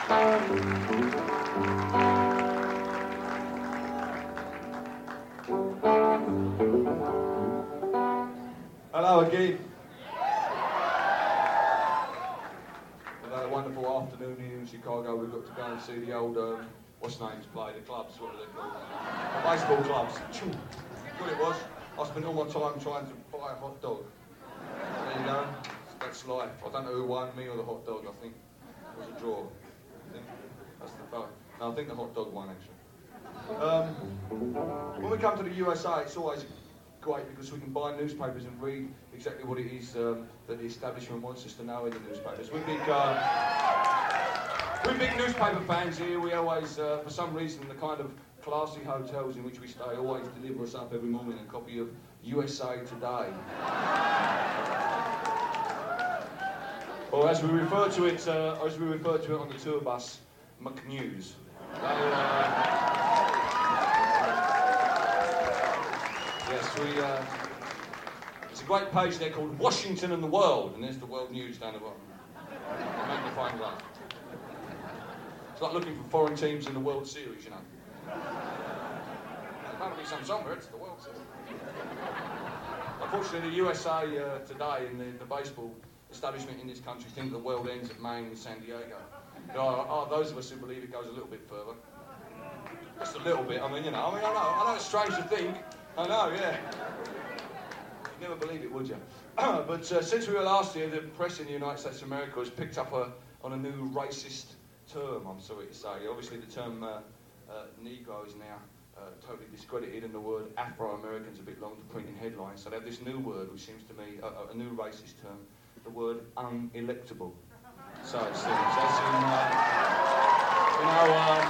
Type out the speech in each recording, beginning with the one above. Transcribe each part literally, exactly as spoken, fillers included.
Hello again. We've had a wonderful afternoon here in Chicago. We've got to go and see the old, um, what's names play, the clubs, what are they called? The baseball clubs. What it was, I spent all my time trying to buy a hot dog. There you go, that's life. I don't know who won, me or the hot dog, I think. It was a draw. I think that's the vote. No, I think the hot dog won, actually. Um, when we come to the U S A, it's always great because we can buy newspapers and read exactly what it is um, that the establishment wants us to know in the newspapers. We're big, uh, we're big newspaper fans here. We always, uh, for some reason, the kind of classy hotels in which we stay always deliver us up every morning a copy of U S A Today. Or as we refer to it, uh, as we refer to it on the tour bus, McNews. They, uh, Yes, we, uh, it's a great page there called Washington and the World, and there's the world news down the bottom. Magnifying glass. It's like looking for foreign teams in the World Series, you know. There's bound to be some somewhere, it's the World Series. Unfortunately, the U S A uh, Today and the, the baseball establishment in this country think the world ends at Maine and San Diego. There are, are those of us who believe it goes a little bit further. Just a little bit, I mean, you know, I mean, I know, I know it's strange to think. I know, yeah. You'd never believe it, would you? But uh, since we were last here, the press in the United States of America has picked up a, on a new racist term, I'm sorry to say. Obviously, the term uh, uh, Negro is now uh, totally discredited, and the word Afro-American's a bit long to print in headlines. So they have this new word, which seems to me a, a new racist term, the word unelectable. So it seems, as in, uh, you know, um,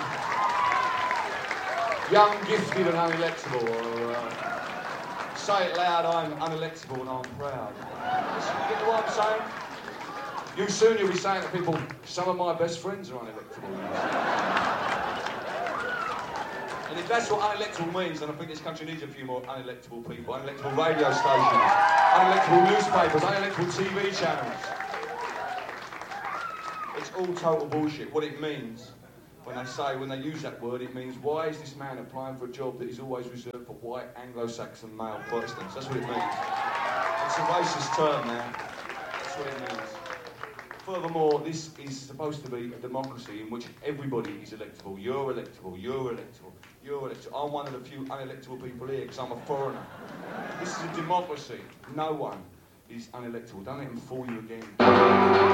young, gifted and unelectable, or uh, say it loud, I'm unelectable and I'm proud. You get what I'm saying? You soon you'll be saying to people, some of my best friends are unelectable. And if that's what unelectable means, then I think this country needs a few more unelectable people, unelectable radio stations, unelectable newspapers, unelectable T V channels. It's all total bullshit. What it means, when they say, when they use that word, it means, why is this man applying for a job that is always reserved for white Anglo-Saxon male Protestants? That's what it means. It's a racist term now. That's what it means. Furthermore, this is supposed to be a democracy in which everybody is electable. You're electable, you're electable, you're electable. I'm one of the few unelectable people here because I'm a foreigner. This is a democracy. No one is unelectable. Don't let them fool you again.